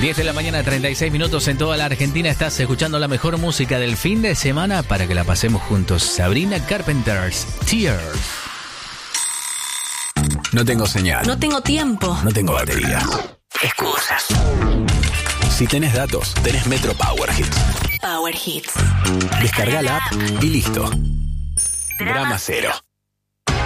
10 de la mañana, 36 minutos en toda la Argentina. Estás escuchando la mejor música del fin de semana para que la pasemos juntos. Sabrina Carpenter's Tears. No tengo señal. No tengo tiempo. No tengo batería. Excusas. Si tenés datos, tenés Metro Power Hits. Power Hits. Descarga la app y listo. Drama cero.